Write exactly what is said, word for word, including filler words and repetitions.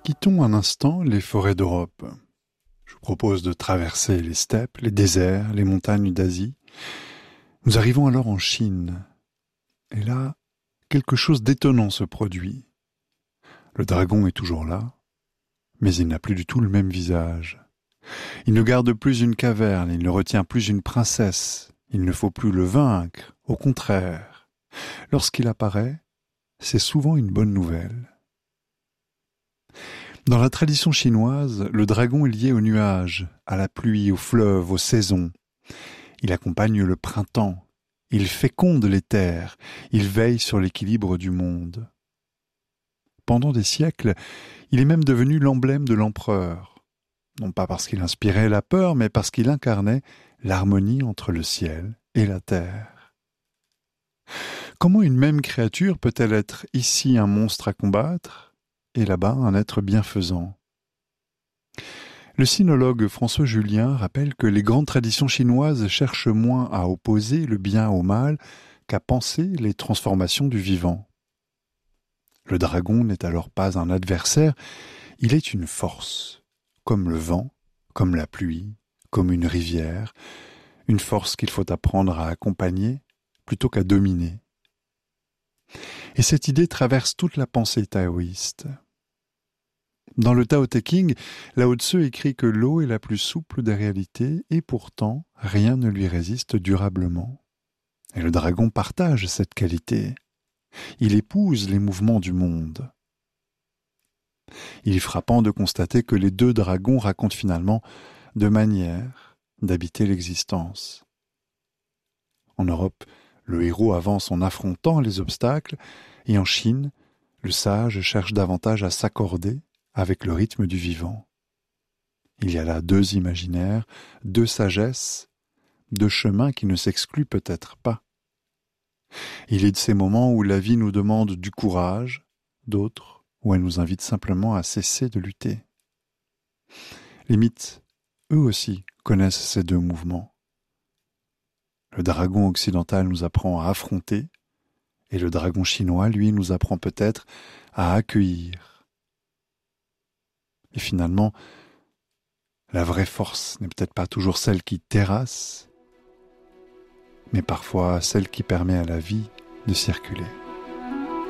Quittons un instant les forêts d'Europe. Je vous propose de traverser les steppes, les déserts, les montagnes d'Asie. Nous arrivons alors en Chine. Et là, quelque chose d'étonnant se produit. Le dragon est toujours là, mais il n'a plus du tout le même visage. Il ne garde plus une caverne, il ne retient plus une princesse. Il ne faut plus le vaincre, au contraire. Lorsqu'il apparaît, c'est souvent une bonne nouvelle. Dans la tradition chinoise, le dragon est lié aux nuages, à la pluie, aux fleuves, aux saisons. Il accompagne le printemps, il féconde les terres, il veille sur l'équilibre du monde. Pendant des siècles, il est même devenu l'emblème de l'empereur, non pas parce qu'il inspirait la peur, mais parce qu'il incarnait l'harmonie entre le ciel et la terre. Comment une même créature peut-elle être ici un monstre à combattre et là-bas un être bienfaisant? Le sinologue François Julien rappelle que les grandes traditions chinoises cherchent moins à opposer le bien au mal qu'à penser les transformations du vivant. Le dragon n'est alors pas un adversaire, il est une force, comme le vent, comme la pluie, comme une rivière, une force qu'il faut apprendre à accompagner plutôt qu'à dominer. Et cette idée traverse toute la pensée taoïste. Dans le Tao Te Ching, Lao Tzu écrit que l'eau est la plus souple des réalités et pourtant rien ne lui résiste durablement. Et le dragon partage cette qualité. Il épouse les mouvements du monde. Il est frappant de constater que les deux dragons racontent finalement deux manières d'habiter l'existence. En Europe, le héros avance en affrontant les obstacles, et en Chine, le sage cherche davantage à s'accorder avec le rythme du vivant. Il y a là deux imaginaires, deux sagesses, deux chemins qui ne s'excluent peut-être pas. Il est de ces moments où la vie nous demande du courage, d'autres où elle nous invite simplement à cesser de lutter. Les mythes, eux aussi, connaissent ces deux mouvements. Le dragon occidental nous apprend à affronter, et le dragon chinois, lui, nous apprend peut-être à accueillir. Et finalement, la vraie force n'est peut-être pas toujours celle qui terrasse, mais parfois celle qui permet à la vie de circuler.